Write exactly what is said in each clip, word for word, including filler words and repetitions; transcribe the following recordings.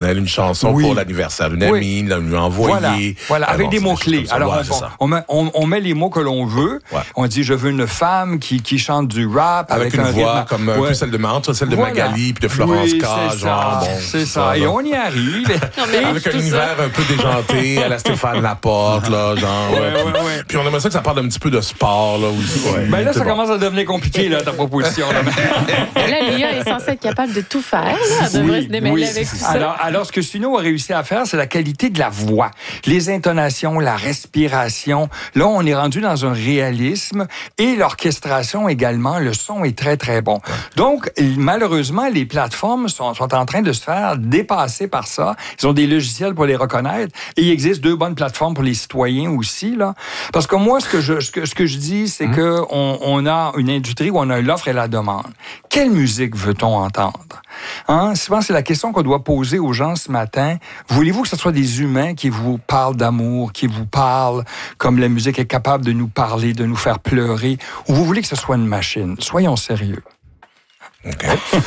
ritournelle, une chanson oui. pour l'anniversaire d'une amie, oui. lui envoyer. Voilà, voilà avec bon, des mots-clés. Alors, ouais, on, on, met, on, on met les mots que l'on veut. Ouais. On dit, je veux une femme qui, qui chante du rap. Avec, avec une un voix rythme. comme ouais. un peu celle de, entre celle de voilà. Magali puis de Florence oui, K. C'est genre, ça, bon, c'est ça. Et on y arrive. Non, mais avec un univers ça. un peu déjanté, à la Stéphane Laporte, là, genre. Ouais, ouais, ouais. Puis on aimerait ça que ça parle un petit peu de sport, là, aussi. Ouais. Ben là, ça bon. commence à devenir compliqué, là, ta proposition. Là, là l'I A est censée être capable de tout faire. Là. Elle devrait oui, se démêler oui. avec tout ça. Alors, alors, ce que Suno a réussi à faire, c'est la qualité de la voix. Les intonations, la respiration. Là, on est rendu dans un réalisme et l'orchestration également. Le son est très, très bon. Donc, malheureusement, les plateformes sont, sont en train de se faire dépasser par ça. Ils ont des logiciels pour les reconnaître. Et il existe deux bonnes plateformes pour les citoyens aussi, là. Parce que moi, ce que je, ce que, ce que je dis, c'est mmh. que on, on a une industrie où on a l'offre et la demande. Quelle musique veut-on entendre? Hein? Souvent, c'est la question qu'on doit poser aux gens ce matin. Voulez-vous que ce soit des humains qui vous parlent d'amour, qui vous parlent comme la musique est capable de nous parler, de nous faire pleurer, ou vous voulez que ce soit une machine? Soyons sérieux. OK.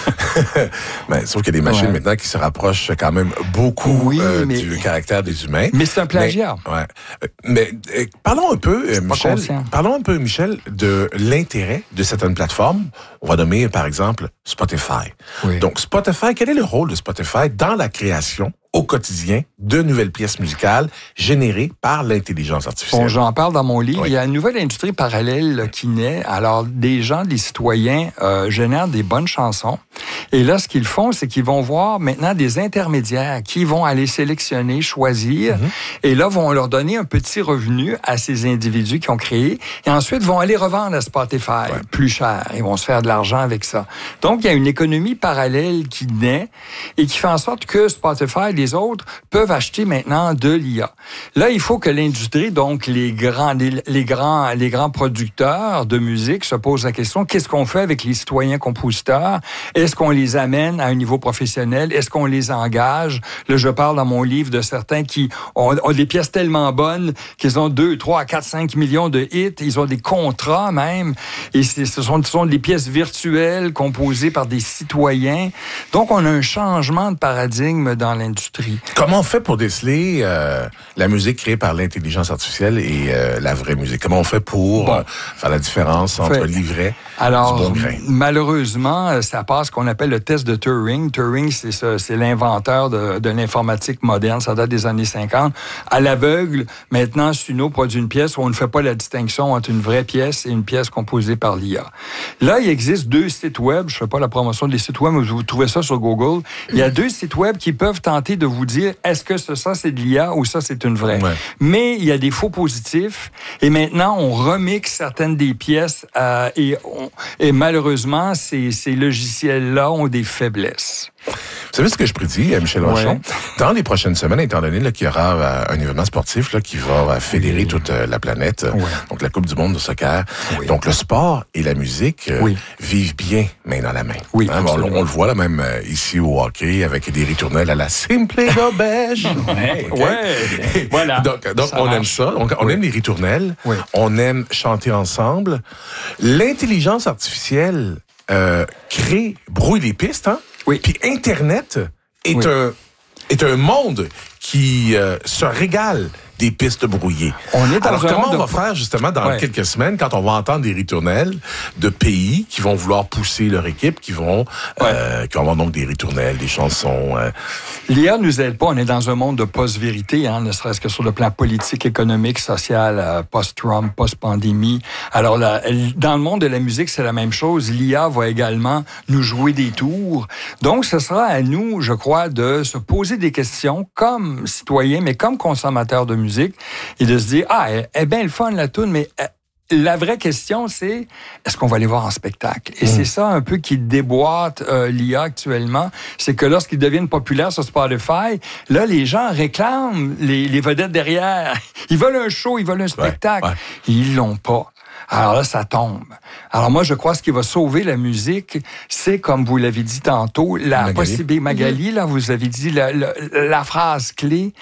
ben, sauf qu'il y a des machines ouais. maintenant qui se rapprochent quand même beaucoup oui, euh, mais... du caractère des humains. Mais c'est un plagiat. Mais, ouais. mais euh, parlons un peu, euh, Michel. Parlons un peu, Michel, de l'intérêt de certaines plateformes. On va nommer, par exemple, Spotify. Oui. Donc, Spotify, quel est le rôle de Spotify dans la création au quotidien de nouvelles pièces musicales générées par l'intelligence artificielle? Bon, j'en parle dans mon livre. Oui. Il y a une nouvelle industrie parallèle là, qui naît. Alors, des gens, des citoyens euh, génèrent des bonnes chansons. Et là, ce qu'ils font, c'est qu'ils vont voir maintenant des intermédiaires qui vont aller sélectionner, choisir, mm-hmm. et là, vont leur donner un petit revenu à ces individus qui ont créé, et ensuite vont aller revendre à Spotify ouais. plus cher. Ils vont se faire de l'argent avec ça. Donc, il y a une économie parallèle qui naît et qui fait en sorte que Spotify, les autres, peuvent acheter maintenant de l'I A. Là, il faut que l'industrie, donc les grands, les, les grands, les grands producteurs de musique se posent la question, qu'est-ce qu'on fait avec les citoyens compositeurs? Est-ce qu'on les amène à un niveau professionnel? Est-ce qu'on les engage? Là, je parle dans mon livre de certains qui ont, ont des pièces tellement bonnes qu'ils ont deux, trois, quatre, cinq millions de hits. Ils ont des contrats même. Et ce sont, ce sont des pièces virtuelles composées par des citoyens. Donc, on a un changement de paradigme dans l'industrie. Comment on fait pour déceler euh, la musique créée par l'intelligence artificielle et euh, la vraie musique? Comment on fait pour bon. euh, faire la différence entre fait. l'ivraie Alors, du bon grain? Malheureusement, ça passe ce qu'on appelle le test de Turing. Turing, c'est, ça, c'est l'inventeur de, de l'informatique moderne. Ça date des années cinquante. À l'aveugle, maintenant, Suno produit une pièce où on ne fait pas la distinction entre une vraie pièce et une pièce composée par l'I A. Là, il existe deux sites web. Je ne fais pas la promotion des sites web, mais vous trouvez ça sur Google. Il y a deux sites web qui peuvent tenter de vous dire est-ce que ça, ça c'est de l'I A ou ça, c'est une vraie. Ouais. Mais il y a des faux positifs. Et maintenant, on remixe certaines des pièces euh, et, on, et malheureusement, ces, ces logiciels-là ont des faiblesses. Vous savez ce que je prédis, Michel Rochon? Ouais. Dans les prochaines semaines, étant donné là, qu'il y aura euh, un événement sportif là, qui va euh, fédérer oui. toute euh, la planète, ouais. donc la Coupe du monde de soccer, oui. donc le sport et la musique euh, oui. vivent bien main dans la main. Oui, hein, bon, on, on le voit là même euh, ici au hockey avec des ritournelles à la Simple Gobèche. ouais, okay. ouais. Voilà. Donc, donc on marche. aime ça. On, on oui. aime les ritournelles. Oui. On aime chanter ensemble. L'intelligence artificielle euh, crée, brouille les pistes, hein? Oui. Puis Internet est, oui. un, est un monde qui euh, se régale des pistes brouillées. On est dans Alors, un comment on va de... faire, justement, dans ouais. quelques semaines, quand on va entendre des ritournelles de pays qui vont vouloir pousser leur équipe, qui vont, ouais. euh, qui vont avoir donc des ritournelles, des chansons... Euh... L'I A nous aide pas. On est dans un monde de post-vérité, hein, ne serait-ce que sur le plan politique, économique, social, euh, post-Trump, post-pandémie. Alors, là, dans le monde de la musique, c'est la même chose. L'I A va également nous jouer des tours. Donc, ce sera à nous, je crois, de se poser des questions comme citoyens, mais comme consommateurs de musique, et de se dire, ah, elle est bien le fun, la toune, mais euh, la vraie question, c'est, est-ce qu'on va aller voir en spectacle? Et mmh. c'est ça un peu qui déboîte euh, l'I A actuellement, c'est que lorsqu'ils deviennent populaires sur Spotify, là, les gens réclament les, les vedettes derrière. Ils veulent un show, ils veulent un spectacle. Ouais, ouais. Ils l'ont pas. Alors là, ça tombe. Alors moi, je crois que ce qui va sauver la musique, c'est, comme vous l'avez dit tantôt, la possibilité, Magali, là, vous avez dit la, la, la phrase clé,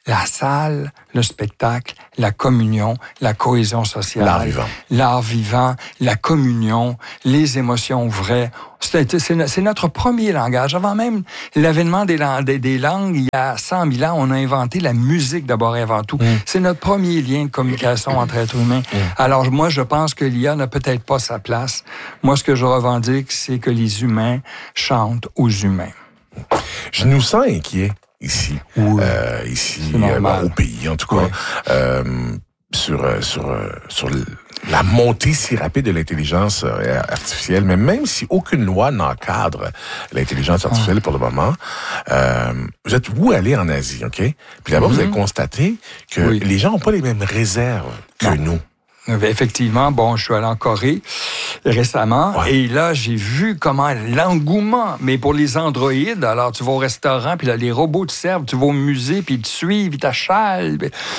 la salle, le spectacle, la communion, la cohésion sociale. L'art vivant. L'art vivant, la communion, les émotions vraies. C'est, c'est, c'est notre premier langage. Avant même l'avènement des, des, des langues, il y a cent mille ans, on a inventé la musique d'abord et avant tout. Mm. C'est notre premier lien de communication entre êtres humains. Mm. Alors moi, je pense que l'I A n'a peut-être pas sa place. Moi, ce que je revendique, c'est que les humains chantent aux humains. Je nous sens inquiets ici, oui. euh, ici euh, au pays, en tout cas, oui. euh, sur sur sur la montée si rapide de l'intelligence artificielle. Mais même si aucune loi n'encadre l'intelligence artificielle ah. pour le moment, euh, vous êtes vous allez en Asie, ok? Puis là-bas, mm-hmm. vous avez constaté que oui. les gens n'ont pas les mêmes réserves que non. nous. Effectivement, bon, je suis allé en Corée récemment ouais. et là, j'ai vu comment l'engouement, mais pour les androïdes, alors tu vas au restaurant, puis là, les robots te servent, tu vas au musée, puis ils te suivent, ils t'achalent.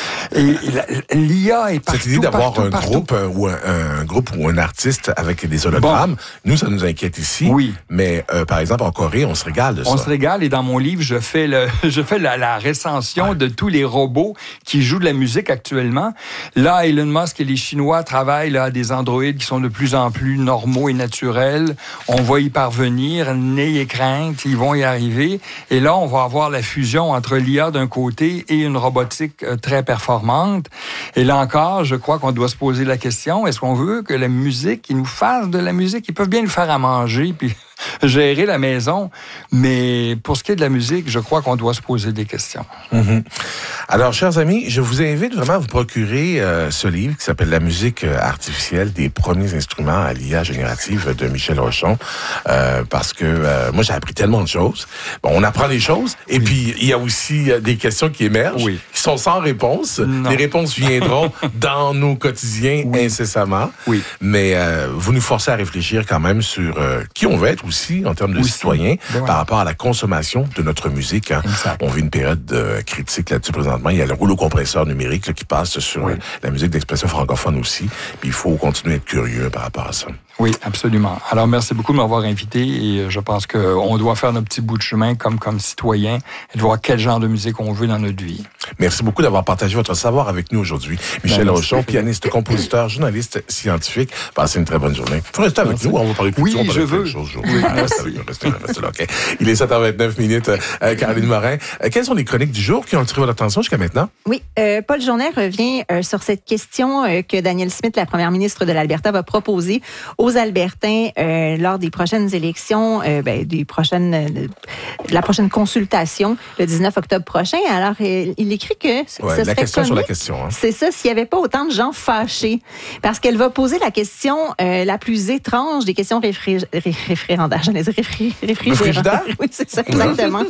Et l'I A est partout, cette idée d'avoir partout, un partout. groupe euh, ou un, un groupe ou un artiste avec des hologrammes, bon. nous, ça nous inquiète ici. Oui. Mais euh, par exemple, en Corée, on se régale de on ça. On se régale, et dans mon livre, je fais, le, je fais la, la recension ouais. de tous les robots qui jouent de la musique actuellement. Là, Elon Musk et les Chinois travaillent là, à des androïdes qui sont de plus en plus normaux et naturels. On va y parvenir, n'ayez crainte, ils vont y arriver. Et là, on va avoir la fusion entre l'I A d'un côté et une robotique très performante. Et là encore, je crois qu'on doit se poser la question, est-ce qu'on veut que la musique, ils nous fassent de la musique? Ils peuvent bien nous faire à manger, puis gérer la maison, mais pour ce qui est de la musique, je crois qu'on doit se poser des questions. Mm-hmm. Alors, chers amis, je vous invite vraiment à vous procurer euh, ce livre qui s'appelle « La musique artificielle des premiers instruments à l'I A générative » de Michel Rochon, euh, parce que euh, moi, j'ai appris tellement de choses. Bon, on apprend des choses, et oui. puis il y a aussi des questions qui émergent, oui. qui sont sans réponse. Non. Les réponses viendront dans nos quotidiens oui. incessamment, oui. mais euh, vous nous forcez à réfléchir quand même sur euh, qui on veut être aussi en termes de aussi. citoyens ben ouais. par rapport à la consommation de notre musique. Hein. On vit une période de critique là-dessus présentement. Il y a le rouleau compresseur numérique là, qui passe sur oui. la musique d'expression francophone aussi. Puis il faut continuer à être curieux par rapport à ça. Oui, absolument. Alors, merci beaucoup de m'avoir invité et je pense qu'on doit faire notre petit bout de chemin comme, comme citoyen et de voir quel genre de musique on veut dans notre vie. Merci beaucoup d'avoir partagé votre savoir avec nous aujourd'hui. Michel ben, Rochon, pianiste, compositeur, journaliste, scientifique. Passez une très bonne journée. Il faut rester avec merci. nous. On va parler plus oui, de on je veux. Choses, oui, restez avec nous. Restez là, restez là, okay. Il est sept heures vingt-neuf minutes. Euh, Caroline Morin, euh, quelles sont les chroniques du jour qui ont attiré votre attention jusqu'à maintenant? Oui, euh, Paul Journet revient euh, sur cette question euh, que Danielle Smith, la première ministre de l'Alberta, va proposer aux Albertains euh, lors des prochaines élections, euh, ben, des prochaines, euh, la prochaine consultation le dix-neuf octobre prochain. Alors, euh, il écrit que ce, ouais, ce la serait question comique, sur la question. Hein. C'est ça, s'il n'y avait pas autant de gens fâchés. Parce qu'elle va poser la question euh, la plus étrange des questions réfrigéraires. Ré- réfrérendaires, j'allais dire réfri- réfrigéraires. Oui, c'est ça, exactement.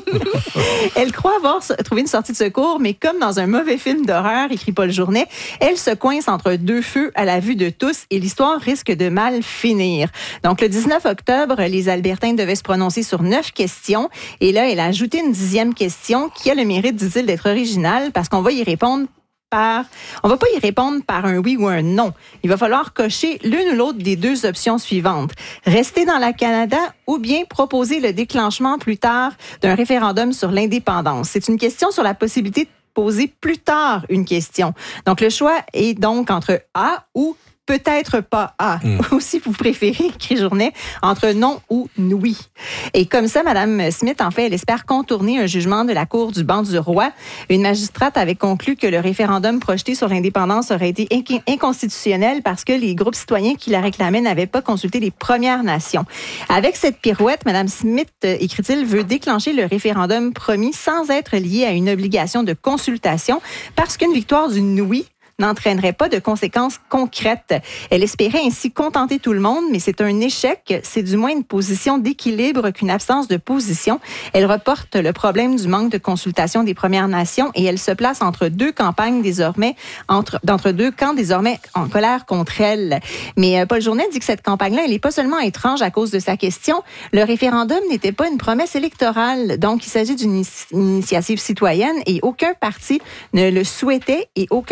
Elle croit avoir trouvé une sortie de secours, mais comme dans un mauvais film d'horreur, écrit Paul Journet, elle se coince entre deux feux à la vue de tous et l'histoire risque de mal finir. Donc, le dix-neuf octobre, les Albertains devaient se prononcer sur neuf questions. Et là, elle a ajouté une dixième question qui a le mérite, dit-il, d'être originale parce qu'on va y répondre par... On va pas y répondre par un oui ou un non. Il va falloir cocher l'une ou l'autre des deux options suivantes. Rester dans le Canada ou bien proposer le déclenchement plus tard d'un référendum sur l'indépendance. C'est une question sur la possibilité de poser plus tard une question. Donc, le choix est donc entre A ou peut-être pas A. Mm. Ou si vous préférez, écrit Journet, entre non ou oui. Et comme ça, Mme Smith, en fait, elle espère contourner un jugement de la Cour du banc du roi. Une magistrate avait conclu que le référendum projeté sur l'indépendance aurait été inc- inconstitutionnel parce que les groupes citoyens qui la réclamaient n'avaient pas consulté les Premières Nations. Avec cette pirouette, Mme Smith, écrit-il, veut déclencher le référendum promis sans être lié à une obligation de consultation parce qu'une victoire du oui n'entraînerait pas de conséquences concrètes. Elle espérait ainsi contenter tout le monde, mais c'est un échec. C'est du moins une position d'équilibre qu'une absence de position. Elle reporte le problème du manque de consultation des Premières Nations et elle se place entre deux campagnes désormais, entre, d'entre deux camps désormais en colère contre elle. Mais euh, Paul Journet dit que cette campagne-là, elle n'est pas seulement étrange à cause de sa question. Le référendum n'était pas une promesse électorale. Donc, il s'agit d'une initiative citoyenne et aucun parti ne le souhaitait et aucun parti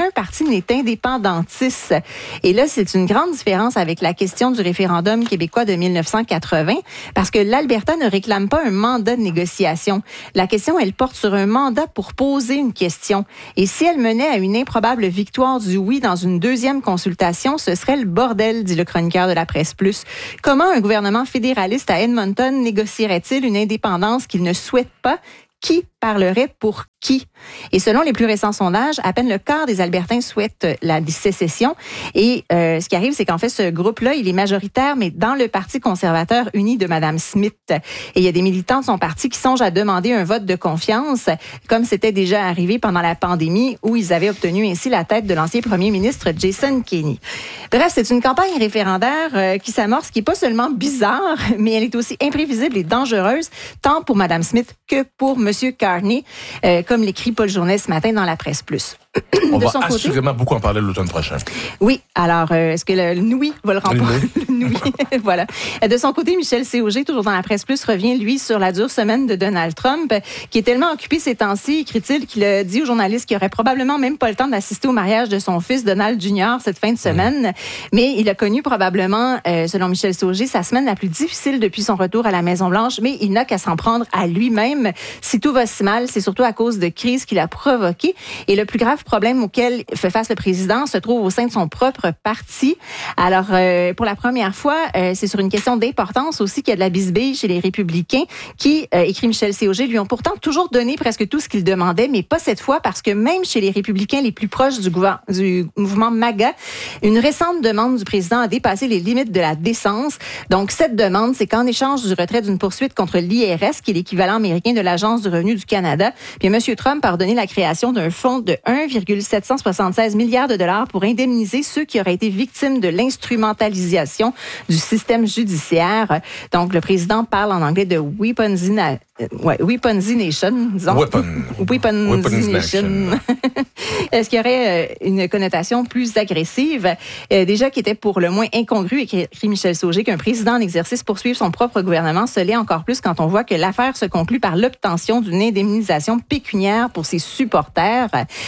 personne n'est indépendantiste. Et là, c'est une grande différence avec la question du référendum québécois de mille neuf cent quatre-vingts, parce que l'Alberta ne réclame pas un mandat de négociation. La question, elle porte sur un mandat pour poser une question. Et si elle menait à une improbable victoire du oui dans une deuxième consultation, ce serait le bordel, dit le chroniqueur de la Presse Plus. Comment un gouvernement fédéraliste à Edmonton négocierait-il une indépendance qu'il ne souhaite pas? Qui parlerait pour qui? Et selon les plus récents sondages, à peine le quart des Albertains souhaitent la sécession. Et euh, ce qui arrive, c'est qu'en fait, ce groupe-là, il est majoritaire, mais dans le Parti conservateur uni de Mme Smith. Et il y a des militants de son parti qui songent à demander un vote de confiance, comme c'était déjà arrivé pendant la pandémie, où ils avaient obtenu ainsi la tête de l'ancien premier ministre Jason Kenney. Bref, c'est une campagne référendaire euh, qui s'amorce, qui est pas seulement bizarre, mais elle est aussi imprévisible et dangereuse, tant pour Mme Smith que pour M. Carney, euh, comme l'écrit Paul Journet ce matin dans la Presse Plus. On de va son assurément côté, beaucoup en parler l'automne prochain. Oui, alors, euh, est-ce que le, le Noui va le remporter? Le Noui, voilà. De son côté, Michel Séauger, toujours dans la Presse Plus, revient, lui, sur la dure semaine de Donald Trump, qui est tellement occupé ces temps-ci, écrit-il, qu'il a dit aux journalistes qu'il n'aurait probablement même pas le temps d'assister au mariage de son fils, Donald junior, cette fin de semaine. Mmh. Mais il a connu probablement, euh, selon Michel Séauger, sa semaine la plus difficile depuis son retour à la Maison-Blanche, mais il n'a qu'à s'en prendre à lui-même. Si tout va si mal, c'est surtout à cause de crises qu'il a provoquées. Et le plus grave problème auquel fait face le président se trouve au sein de son propre parti. Alors, euh, pour la première fois, euh, c'est sur une question d'importance aussi qu'il y a de la bisbille chez les Républicains qui, euh, écrit Michel Séauger, lui ont pourtant toujours donné presque tout ce qu'ils demandaient, mais pas cette fois parce que même chez les Républicains les plus proches du, gouver- du mouvement MAGA, une récente demande du président a dépassé les limites de la décence. Donc, cette demande, c'est qu'en échange du retrait d'une poursuite contre l'I R S, qui est l'équivalent américain de l'Agence du revenu du Canada, bien, M. Trump a ordonné la création d'un fonds de un virgule sept cent soixante-seize milliards de dollars pour indemniser ceux qui auraient été victimes de l'instrumentalisation du système judiciaire. Donc, le président parle en anglais de weaponization. Ouais, weaponization, disons. Weapon. Weaponization. Est-ce qu'il y aurait une connotation plus agressive? Euh, déjà, qui était pour le moins incongru, écrit Michel Séauger, qu'un président en exercice poursuive son propre gouvernement, se l'est encore plus quand on voit que l'affaire se conclut par l'obtention d'une indemnisation pécuniaire pour ses supporters.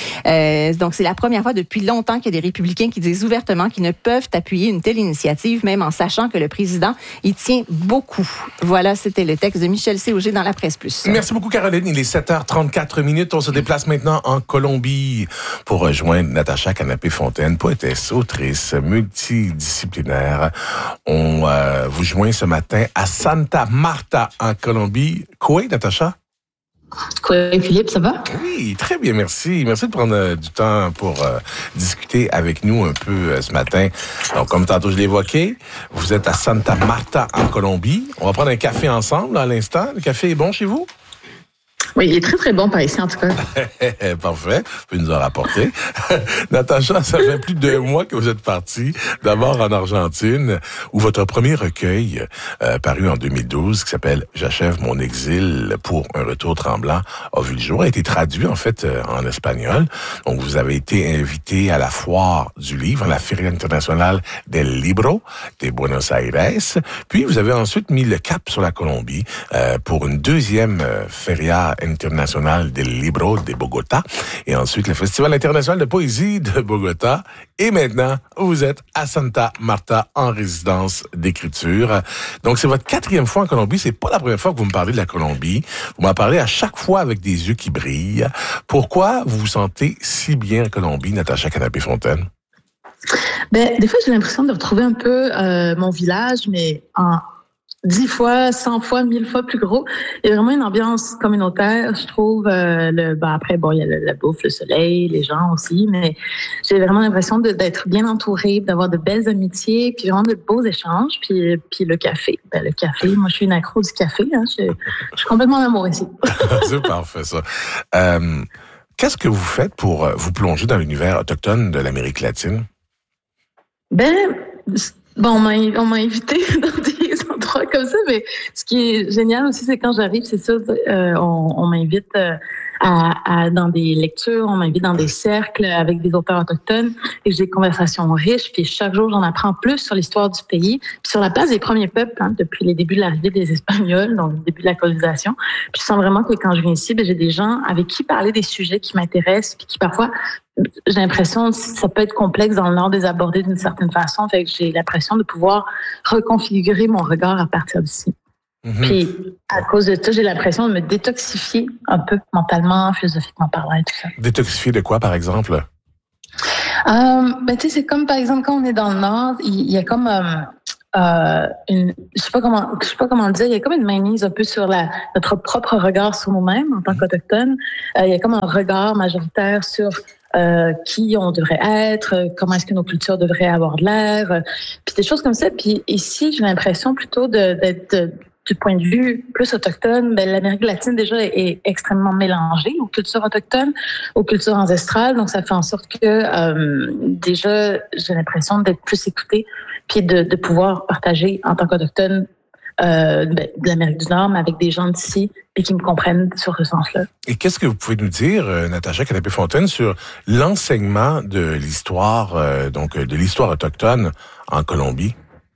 Euh, donc, c'est la première fois depuis longtemps qu'il y a des républicains qui disent ouvertement qu'ils ne peuvent appuyer une telle initiative, même en sachant que le président y tient beaucoup. Voilà, c'était le texte de Michel Séauger dans la Presse Plus. Merci beaucoup, Caroline. Il est sept heures trente-quatre minutes. On se déplace maintenant en Colombie pour rejoindre Natacha Canapé-Fontaine, poétesse, autrice, multidisciplinaire. On euh, vous joint ce matin à Santa Marta, en Colombie. Quoi, Natacha? Quoi, Philippe, ça va? Oui, très bien, merci. Merci de prendre euh, du temps pour euh, discuter avec nous un peu euh, ce matin. Donc, comme tantôt je l'ai évoqué, vous êtes à Santa Marta, en Colombie. On va prendre un café ensemble à l'instant. Le café est bon chez vous? Oui, il est très, très bon par ici, en tout cas. Parfait. Vous pouvez nous en rapporter. Natacha, ça fait plus de deux mois que vous êtes partie, d'abord en Argentine, où votre premier recueil, euh, paru en deux mille douze, qui s'appelle « J'achève mon exil pour un retour tremblant », a vu le jour, a été traduit, en fait, euh, en espagnol. Donc, vous avez été invité à la foire du livre, à la Feria Internacional del Libro de Buenos Aires. Puis, vous avez ensuite mis le cap sur la Colombie euh, pour une deuxième euh, Feria International del Libro de Bogota, et ensuite le Festival international de poésie de Bogota. Et maintenant, vous êtes à Santa Marta en résidence d'écriture. Donc, c'est votre quatrième fois en Colombie. C'est pas la première fois que vous me parlez de la Colombie. Vous m'en parlez à chaque fois avec des yeux qui brillent. Pourquoi vous vous sentez si bien en Colombie, Natacha Canapé-Fontaine? Ben, des fois, j'ai l'impression de retrouver un peu euh, mon village, mais en dix fois, cent fois, mille fois plus gros. Il y a vraiment une ambiance communautaire, je trouve. Euh, le, ben après, bon, il y a le, la bouffe, le soleil, les gens aussi, mais j'ai vraiment l'impression de, d'être bien entourée, d'avoir de belles amitiés, puis vraiment de beaux échanges, puis, puis le café. Ben, le café, moi, je suis une accro du café. Hein, je, je suis complètement en amour ici. C'est parfait, ça. Euh, qu'est-ce que vous faites pour vous plonger dans l'univers autochtone de l'Amérique latine? Ben, bon, on m'a, on m'a invité dans des endroits comme ça, mais ce qui est génial aussi, c'est quand j'arrive, c'est ça, euh, on, on m'invite euh, à, à, dans des lectures, on m'invite dans des cercles avec des auteurs autochtones et j'ai des conversations riches. Puis chaque jour, j'en apprends plus sur l'histoire du pays, puis sur la place des premiers peuples, hein, depuis les débuts de l'arrivée des Espagnols, donc le début de la colonisation. Puis je sens vraiment que quand je viens ici, bien, j'ai des gens avec qui parler des sujets qui m'intéressent, puis qui parfois, j'ai l'impression que ça peut être complexe dans le Nord de les aborder d'une certaine façon. Fait que j'ai l'impression de pouvoir reconfigurer mon regard à partir d'ici. Mm-hmm. Puis, à cause de ça, j'ai l'impression de me détoxifier un peu mentalement, philosophiquement parlant et tout ça. Détoxifier de quoi, par exemple? Euh, ben, tu sais, c'est comme, par exemple, quand on est dans le Nord, il, il y a comme... Euh, Euh, une, je sais pas comment, je sais pas comment dire. Il y a comme une mainmise un peu sur la, notre propre regard sur nous-mêmes en tant qu'autochtones. Euh, il y a comme un regard majoritaire sur euh, qui on devrait être, comment est-ce que nos cultures devraient avoir de l'air, euh, puis des choses comme ça. Puis ici, j'ai l'impression plutôt de, d'être de, du point de vue plus autochtone, ben, l'Amérique latine déjà est, est extrêmement mélangée aux cultures autochtones, aux cultures ancestrales. Donc, ça fait en sorte que euh, déjà, j'ai l'impression d'être plus écoutée, puis de, de pouvoir partager en tant qu'autochtone euh, de l'Amérique du Nord, mais avec des gens d'ici, puis qui me comprennent sur ce sens-là. Et qu'est-ce que vous pouvez nous dire, euh, Natacha Canapé-Fontaine, sur l'enseignement de l'histoire, euh, donc de l'histoire autochtone en Colombie?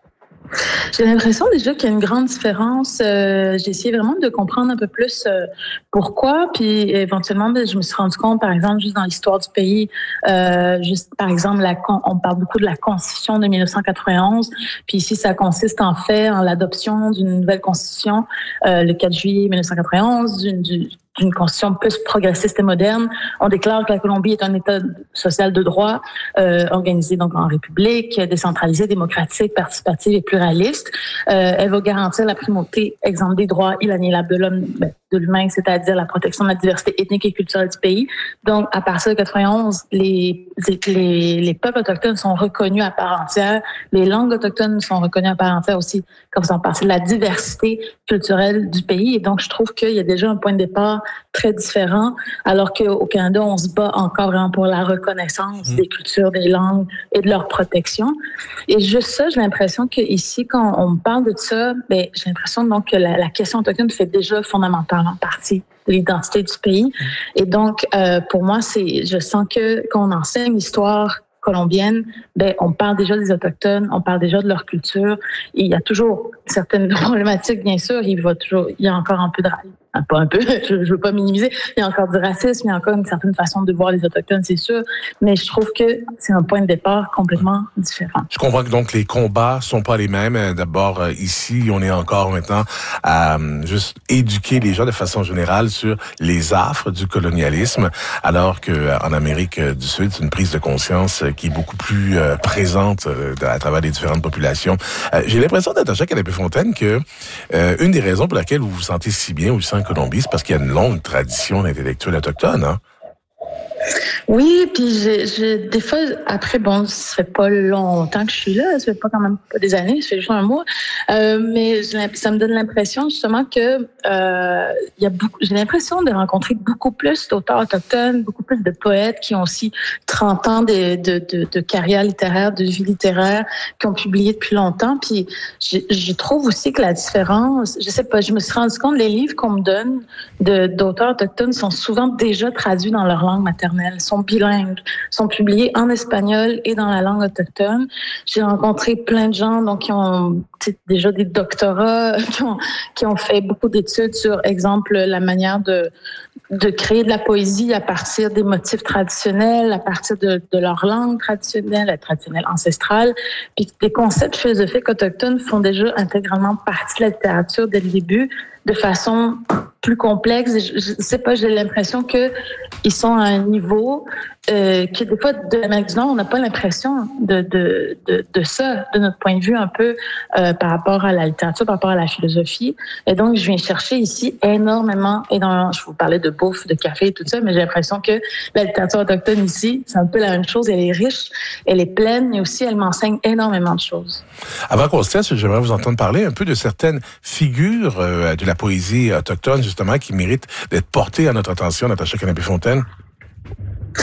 J'ai l'impression déjà qu'il y a une grande différence. Euh, j'ai essayé vraiment de comprendre un peu plus euh, pourquoi, puis éventuellement, ben, je me suis rendu compte, par exemple, juste dans l'histoire du pays, euh, juste par exemple, la, on parle beaucoup de la Constitution de dix-neuf cent quatre-vingt-onze, puis ici, ça consiste en fait en l'adoption d'une nouvelle Constitution euh, le quatre juillet dix-neuf cent quatre-vingt-onze, d'une, d'une d'une constitution plus progressiste et moderne. On déclare que la Colombie est un État social de droit, euh, organisé donc en république, décentralisé, démocratique, participative et pluraliste. Euh, elle va garantir la primauté, exemple des droits inaliénables de l'homme, ben, de l'humain, c'est-à-dire la protection de la diversité ethnique et culturelle du pays. Donc, à partir de quatre-vingt-onze, les, les, les peuples autochtones sont reconnus à part entière. Les langues autochtones sont reconnues à part entière aussi, comme faisant partie de la diversité culturelle du pays. Et donc, je trouve qu'il y a déjà un point de départ très différent, alors qu'au Canada, on se bat encore vraiment pour la reconnaissance mmh. des cultures, des langues et de leur protection. Et juste ça, j'ai l'impression qu'ici, quand on parle de ça, ben, j'ai l'impression donc que la, la question autochtone fait déjà fondamentalement partie de l'identité du pays. Mmh. Et donc, euh, pour moi, c'est, je sens que quand on enseigne l'histoire colombienne, ben, on parle déjà des Autochtones, on parle déjà de leur culture. Et il y a toujours certaines problématiques, bien sûr. Il va toujours, il y a encore un peu de, pas un peu, je ne veux pas minimiser, il y a encore du racisme, il y a encore une certaine façon de voir les Autochtones, c'est sûr, mais je trouve que c'est un point de départ complètement différent. Je comprends que donc les combats sont pas les mêmes. D'abord, ici, on est encore maintenant à juste éduquer les gens de façon générale sur les affres du colonialisme, alors qu'en Amérique du Sud, c'est une prise de conscience qui est beaucoup plus euh, présente euh, à travers les différentes populations. Euh, j'ai l'impression, Natacha Canapé-Fontaine, que euh, une des raisons pour laquelle vous vous sentez si bien au sein de Colombie, c'est parce qu'il y a une longue tradition d'intellectuels autochtones, hein? Oui, puis j'ai, j'ai, des fois, après, bon, ça fait pas longtemps que je suis là, ça fait pas quand même pas des années, ça fait juste un mois, euh, mais ça me donne l'impression justement que euh, il y a beaucoup, j'ai l'impression de rencontrer beaucoup plus d'auteurs autochtones, beaucoup plus de poètes qui ont aussi trente ans de, de, de, de carrière littéraire, de vie littéraire, qui ont publié depuis longtemps, puis je, je trouve aussi que la différence, je sais pas, je me suis rendu compte, les livres qu'on me donne de, d'auteurs autochtones sont souvent déjà traduits dans leur langue maternelle, sont bilingues, sont publiés en espagnol et dans la langue autochtone. J'ai rencontré plein de gens donc qui ont déjà des doctorats, qui ont, qui ont fait beaucoup d'études sur, exemple, la manière de, de créer de la poésie à partir des motifs traditionnels, à partir de, de leur langue traditionnelle, traditionnelle ancestrale. Puis des concepts philosophiques autochtones font déjà intégralement partie de la littérature dès le début, de façon plus complexe. Je, je sais pas, j'ai l'impression que ils sont à un niveau euh, que des fois de l'Amérique du Nord, on n'a pas l'impression de, de de de ça, de notre point de vue un peu euh, par rapport à la littérature, par rapport à la philosophie. Et donc, je viens chercher ici énormément, énormément. Je vous parlais de bouffe, de café, tout ça, mais j'ai l'impression que la littérature autochtone ici, c'est un peu la même chose. Elle est riche, elle est pleine, mais aussi elle m'enseigne énormément de choses. Avant qu'on se laisse, j'aimerais vous entendre parler un peu de certaines figures euh, de la poésie autochtone, justement, qui méritent d'être portées à notre attention, Natacha Canapé-Fontaine.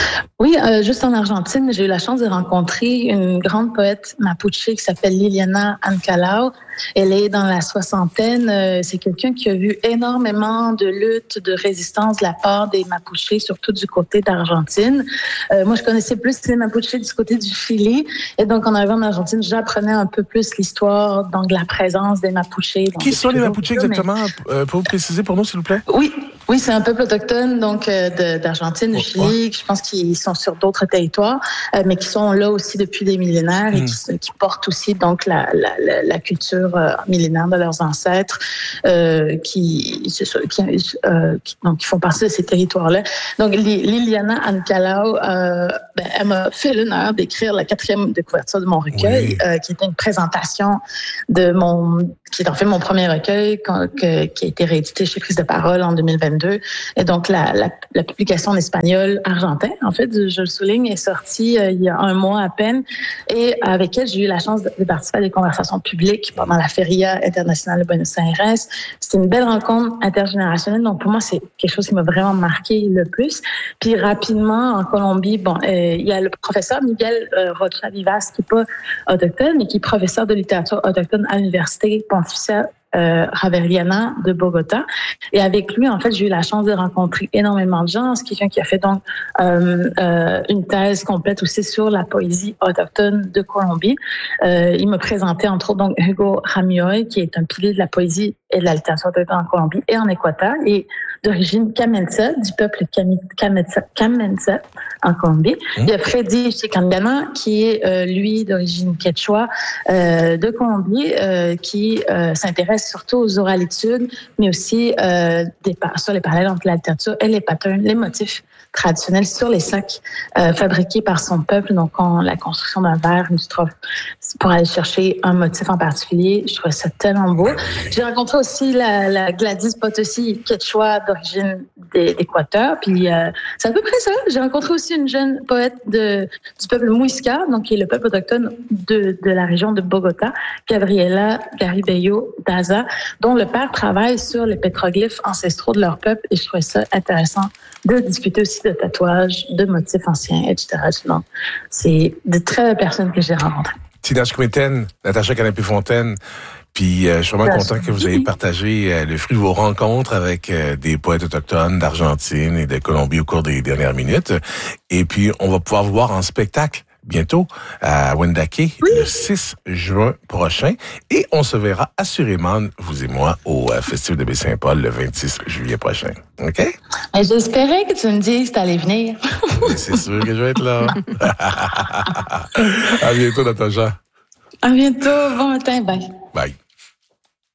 Oui, euh, juste en Argentine, j'ai eu la chance de rencontrer une grande poète mapuche qui s'appelle Liliana Ancalao. Elle est dans la soixantaine. Euh, c'est quelqu'un qui a vu énormément de luttes, de résistance de la part des Mapuches, surtout du côté d'Argentine. Euh, moi, je connaissais plus les Mapuches du côté du Chili. Et donc, en arrivant en Argentine, j'apprenais un peu plus l'histoire, donc la présence des Mapuches. Qui sont les Mapuches exactement? Mais... Euh, pouvez-vous préciser pour nous, s'il vous plaît? Oui. Oui, c'est un peuple autochtone donc euh, de, d'Argentine, du Chili. Ouais. Je pense qu'ils sont sur d'autres territoires, euh, mais qui sont là aussi depuis des millénaires mmh. et qui, qui portent aussi donc la, la, la, la culture euh, millénaire de leurs ancêtres, euh, qui, qui, euh, qui donc qui font partie de ces territoires-là. Donc Liliana Ancalao, euh, ben, elle m'a fait l'honneur d'écrire la quatrième de couverture de mon recueil, oui. euh, qui était une présentation de mon, qui est en fait mon premier recueil, que, qui a été réédité chez Prise de Parole en deux mille vingt-deux. Et donc, la, la, la publication en espagnol argentin, en fait, je le souligne, est sortie euh, il y a un mois à peine. Et avec elle, j'ai eu la chance de, de participer à des conversations publiques pendant la Feria internationale de Buenos Aires. C'était une belle rencontre intergénérationnelle. Donc, pour moi, c'est quelque chose qui m'a vraiment marqué le plus. Puis, rapidement, en Colombie, bon, euh, il y a le professeur Miguel euh, Rocha Vivas, qui n'est pas autochtone, mais qui est professeur de littérature autochtone à l'Université pontificale Euh, Javeriana de Bogota. Et avec lui, en fait, j'ai eu la chance de rencontrer énormément de gens. C'est quelqu'un qui a fait donc euh, euh, une thèse complète aussi sur la poésie autochtone de Colombie. Euh, il m'a présenté entre autres donc Hugo Ramioy, qui est un pilier de la poésie et de la littérature autochtone en Colombie et en Équateur, et d'origine Kamenza, du peuple Kamenza, Kamenza en Colombie. Mmh. Il y a Freddy Chicangana, qui est euh, lui d'origine quechua euh, de Colombie, euh, qui euh, s'intéresse surtout aux oralitudes, mais aussi euh, des, sur les parallèles entre la littérature et les patterns, les motifs traditionnels sur les sacs euh, fabriqués par son peuple. Donc, on, la construction d'un verre, une strophe, pour aller chercher un motif en particulier. Je trouvais ça tellement beau. J'ai rencontré aussi la, la Gladys Potosi, quechua d'origine d'Équateur. Puis, euh, c'est à peu près ça. J'ai rencontré aussi une jeune poète de, du peuple Muisca, donc qui est le peuple autochtone de, de la région de Bogota, Gabriela Garibello Daza, dont le père travaille sur les pétroglyphes ancestraux de leur peuple. Et je trouvais ça intéressant de discuter aussi de tatouages, de motifs anciens, et cetera. Donc, c'est de très belles personnes que j'ai rencontrées. Tinashe Quinten, Natacha Canapé-Fontaine, puis euh, je suis vraiment content que vous ayez partagé euh, le fruit de vos rencontres avec euh, des poètes autochtones d'Argentine et de Colombie au cours des dernières minutes. Et puis, on va pouvoir vous voir en spectacle bientôt à Wendake, oui. le six juin prochain. Et on se verra assurément, vous et moi, au euh, Festival de Baie-Saint-Paul le vingt-six juillet prochain. OK? Et j'espérais que tu me dises que tu allais venir. C'est sûr que je vais être là. À bientôt, Natacha. À bientôt. Bon matin. Bye. Bye.